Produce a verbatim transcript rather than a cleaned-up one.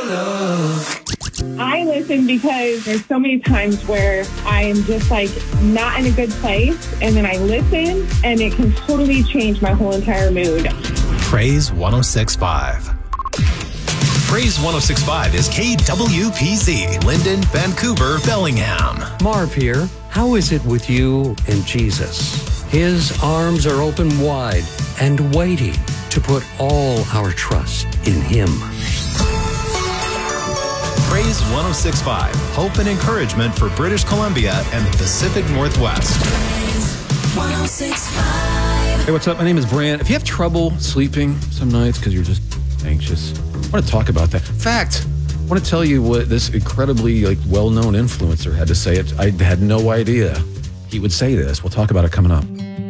I listen because there's so many times where I am just like not in a good place, and then I listen and it can totally change my whole entire mood. Praise one oh six point five. Praise one oh six point five is K W P Z, Linden, Vancouver, Bellingham. Marv here. How is it with you and Jesus? His arms are open wide and waiting to put all our trust in Him. Praise one oh six point five, hope and encouragement for British Columbia and the Pacific Northwest. Praise one oh six point five. Hey, what's up? My name is Brant. If you have trouble sleeping some nights because you're just anxious, I want to talk about that. In fact, I want to tell you what this incredibly like well-known influencer had to say. It. I had no idea he would say this. We'll talk about it coming up.